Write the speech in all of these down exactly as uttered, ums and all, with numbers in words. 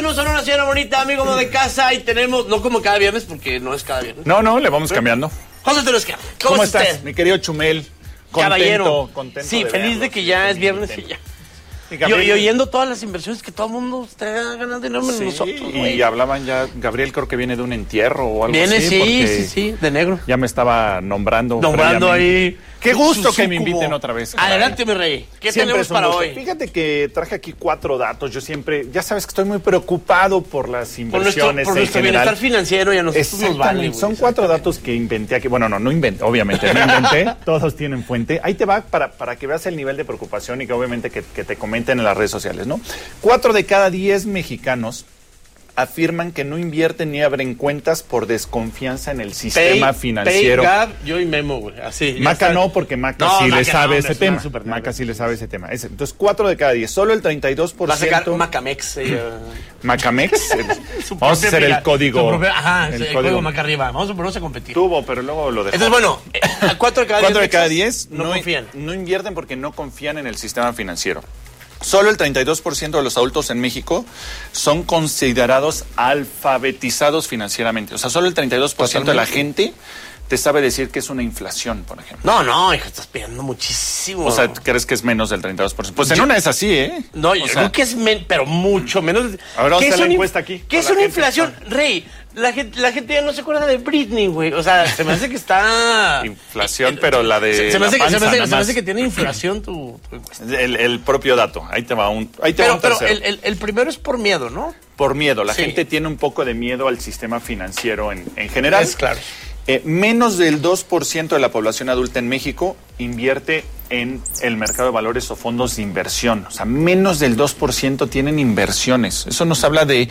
tenemos a una señora bonita, amigo de casa, y tenemos, no como cada viernes, porque no es cada viernes. No, no, le vamos ¿Eh? cambiando. José Terusca, ¿cómo, ¿Cómo estás, usted? mi querido Chumel? Contento, Caballero. Contento sí, de feliz verlos, de que ya es viernes y ya. Y, y oyendo todas las inversiones que todo el mundo está ganando dinero en sí, nosotros, y güey. hablaban ya, Gabriel creo que viene de un entierro o algo viene, así. Viene, sí, sí, sí, de negro. Ya me estaba nombrando. Nombrando ahí. Qué gusto que me inviten otra vez. Caray. Adelante, mi rey. ¿Qué siempre tenemos para hoy? Fíjate que traje aquí cuatro datos. Yo siempre, ya sabes que estoy muy preocupado por las inversiones por nuestro, por nuestro en general. bienestar financiero y a nosotros nos vale. Wey, son cuatro datos que inventé aquí. Bueno, no, no inventé, obviamente, no inventé. Todos tienen fuente. Ahí te va para, para que veas el nivel de preocupación y que obviamente que, que te comenten en las redes sociales, ¿no? Cuatro de cada diez mexicanos afirman que no invierten ni abren cuentas por desconfianza en el sistema pay, financiero. Pay, Gab, yo y Memo, güey. Así. Maca no, porque Maca no, sí Maca le sabe no, ese tema. Maca sí le sabe ese tema. Ese. Entonces, cuatro de cada diez. Solo el treinta y dos por ciento. Va a sacar Macamex. Eh, Macamex. Vamos a hacer el código. Propia, ajá, el, el código, código Maca arriba. Vamos a ponernos a competir. Tuvo, pero luego lo dejó. Entonces, bueno, cuatro de cada diez. Cuatro de cada diez no, no confían. No invierten porque no confían en el sistema financiero. Solo el treinta y dos por ciento de los adultos en México son considerados alfabetizados financieramente. O sea, solo el treinta y dos por ciento de la gente te sabe decir que es una inflación, por ejemplo. No, no, hijo, estás pidiendo muchísimo. O sea, ¿crees que es menos del treinta y dos por ciento? Pues en yo, una es así, ¿eh? No, o yo sea, creo que es, men, pero mucho menos. A ver, vamos a hacer la encuesta aquí. ¿Qué es una inflación? Rey, la gente, la gente ya no se acuerda de Britney, güey. O sea, se me hace que está... Inflación, pero la de Se, se, me, hace la que, panza, se, me, hace, se me hace más. que tiene inflación tu, tu encuesta. El, el propio dato. Ahí te va un, ahí te pero, va un tercero. Pero el, el, el primero es por miedo, ¿no? Por miedo. La sí. gente tiene un poco de miedo al sistema financiero en, en general. Es claro. Eh, menos del dos por ciento de la población adulta en México invierte en el mercado de valores o fondos de inversión. O sea, menos del dos por ciento tienen inversiones. Eso nos habla de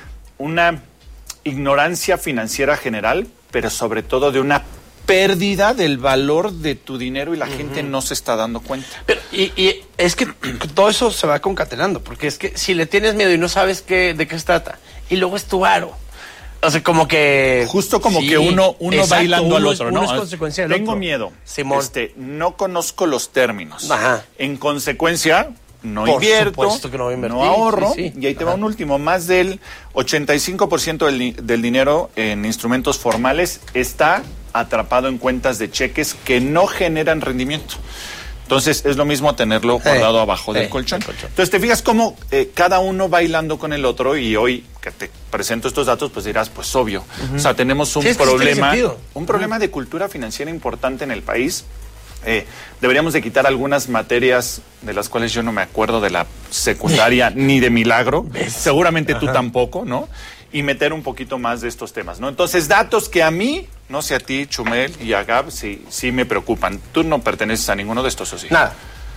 una ignorancia financiera general, pero sobre todo de una pérdida del valor de tu dinero y la uh-huh. gente no se está dando cuenta. Pero, y, y es que todo eso se va concatenando, porque es que si le tienes miedo y no sabes qué, de qué se trata, y luego es tu aro. O sea, como que... Justo como sí, que uno, uno exacto, bailando uno al es, otro, uno ¿no? Es consecuencia del Tengo otro. miedo. Simón. Este, no conozco los términos. Ajá. En consecuencia, no Por invierto, supuesto que no, voy a invertir, no ahorro. Sí, sí. Y ahí te Ajá. va un último. Más del ochenta y cinco por ciento del, del dinero en instrumentos formales está atrapado en cuentas de cheques que no generan rendimiento. Entonces, es lo mismo tenerlo guardado eh, abajo del, eh, colchón. del colchón. Entonces, te fijas cómo eh, cada uno va hilando con el otro y hoy que te presento estos datos, pues dirás, pues obvio. Uh-huh. O sea, tenemos un sí, es que problema, sí un problema uh-huh. de cultura financiera importante en el país. Eh, deberíamos de quitar algunas materias de las cuales yo no me acuerdo de la secundaria ni de milagro. ¿Ves? Seguramente Ajá. tú tampoco, ¿no? Y meter un poquito más de estos temas, ¿no? Entonces, datos que a mí, no sé a ti, Chumel y a Gab, sí, sí me preocupan. Tú no perteneces a ninguno de estos, ¿o sí? Nada.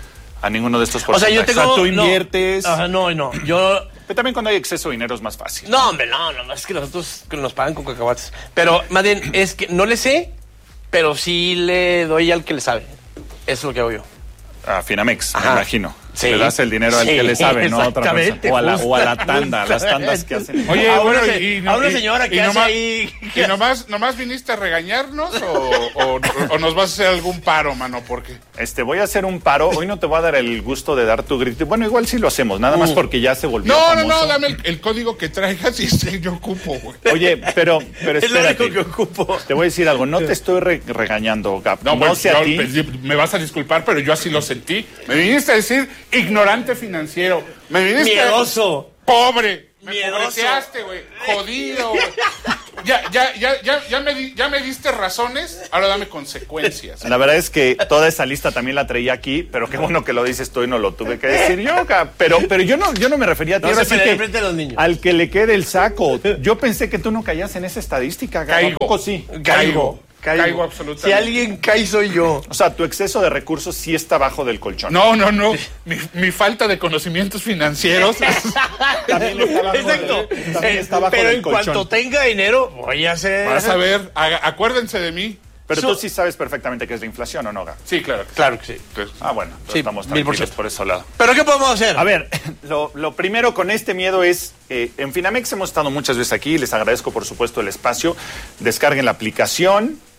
A ninguno de estos porcentajes. O sea, yo tengo... O sea, tú inviertes... No, Ajá, no, no, yo... Pero también cuando hay exceso de dinero es más fácil. No, hombre, no, no, es que nosotros nos pagan con cacahuates. Pero, más bien, es que no le sé, pero sí le doy al que le sabe. Eso es lo que hago yo. A Finamex, Ajá. me imagino. Sí. Le das el dinero al sí, que le sabe, ¿no? Otra persona. O a la, o a la tanda, a las tandas que hacen. Oye, a bueno, una, y, a una y, señora que y hace nomás, ahí... ¿Y nomás, nomás viniste a regañarnos o, o, o nos vas a hacer algún paro, mano? Porque Este, voy a hacer un paro. Hoy no te voy a dar el gusto de dar tu grito. Bueno, igual sí lo hacemos, nada más porque ya se volvió No, famoso. no, no, dame el, el código que traigas y sí, yo ocupo, güey. Oye, pero, pero espérate. Es lo único que ocupo. Te voy a decir algo. No te estoy re regañando, Gab. No, No bueno, sé a ti. Me vas a disculpar, pero yo así lo sentí. Me viniste a decir ignorante financiero. Me viniste Miedoso. A... Pobre. Me Miedoso. Pobreteaste, güey. Jodido, güey. Ya, ya, ya, ya, ya, me di, ya me diste razones, ahora dame consecuencias. La verdad es que toda esa lista también la traía aquí, pero qué bueno que lo dices tú y no lo tuve que decir yo, Gab. Pero, pero yo no, yo no me refería a ti. No Ahora se sí peleen que enfrente de los niños. Al que le quede el saco. Yo pensé que tú no caías en esa estadística, Gab. Caigo. ¿A poco sí? Caigo. Caigo. Caigo absolutamente. Si alguien cae, soy yo. O sea, tu exceso de recursos sí está bajo del colchón. No, no, no. Mi, mi falta de conocimientos financieros. También está bajo, Exacto. de, también está bajo Pero del en colchón. cuanto tenga dinero, voy a hacer... Vas a ver, a, acuérdense de mí. Pero So- tú sí sabes perfectamente qué es la inflación, ¿o no, Gab? Sí, claro. Que sí. Claro que sí. Ah, bueno, pues Sí, estamos mil por tranquilos ciento. por ese lado. ¿Pero qué podemos hacer? A ver, lo, lo primero con este miedo es, eh, en Finamex hemos estado muchas veces aquí, les agradezco por supuesto el espacio, descarguen la aplicación,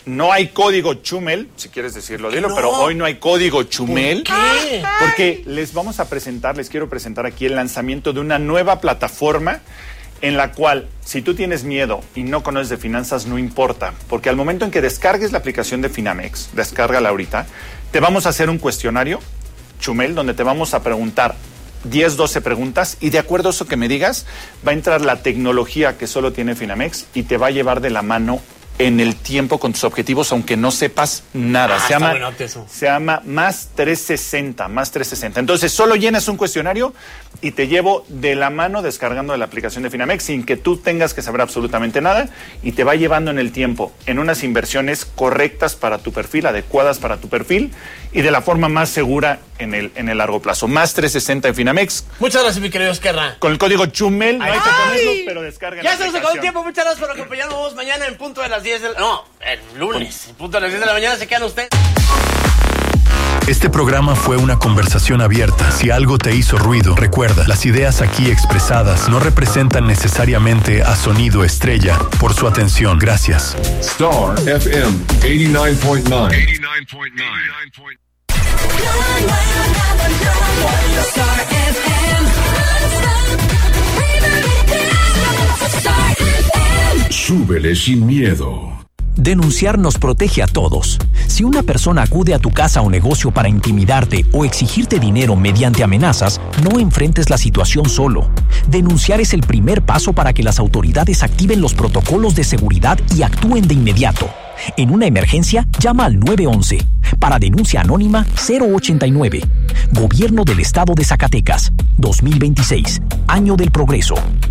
no hay código Chumel, si quieres decirlo, dilo, no? pero hoy no hay código Chumel. ¿Por qué? Porque les vamos a presentar, les quiero presentar aquí el lanzamiento de una nueva plataforma en la cual, si tú tienes miedo y no conoces de finanzas, no importa, porque al momento en que descargues la aplicación de Finamex, descárgala ahorita, te vamos a hacer un cuestionario, Chumel, donde te vamos a preguntar diez, doce preguntas, y de acuerdo a eso que me digas, va a entrar la tecnología que solo tiene Finamex y te va a llevar de la mano en el tiempo con tus objetivos, aunque no sepas nada. Ah, se llama, eso. se llama Más trescientos sesenta, Más trescientos sesenta. Entonces, solo llenas un cuestionario y te llevo de la mano descargando de la aplicación de Finamex sin que tú tengas que saber absolutamente nada, y te va llevando en el tiempo en unas inversiones correctas para tu perfil, adecuadas para tu perfil, y de la forma más segura en el, en el largo plazo. Más trescientos sesenta en Finamex. Muchas gracias, mi querido Esquerra. Con el código Chumel, no hay que ¡Ay! ponerlo, pero descarga Ya la se nos acabó el aplicación. tiempo. Muchas gracias por acompañarnos mañana en punto de las diez de la... No, el lunes. En punto de las diez de la mañana se quedan ustedes. Este programa fue una conversación abierta. Si algo te hizo ruido, recuerda, las ideas aquí expresadas no representan necesariamente a Sonido Estrella. Por su atención, gracias. Star F M eighty-nine point nine. eighty-nine point nine. Star F M. Súbele sin miedo. Denunciar nos protege a todos. Si una persona acude a tu casa o negocio para intimidarte o exigirte dinero mediante amenazas, no enfrentes la situación solo. Denunciar es el primer paso para que las autoridades activen los protocolos de seguridad y actúen de inmediato. En una emergencia, llama al nueve once. Para denuncia anónima, cero ochenta y nueve. Gobierno del Estado de Zacatecas, dos mil veintiséis. Año del Progreso.